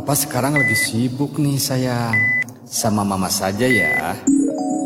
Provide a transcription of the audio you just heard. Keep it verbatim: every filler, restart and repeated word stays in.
Papa sekarang lagi sibuk nih sayang. Sama mama saja ya.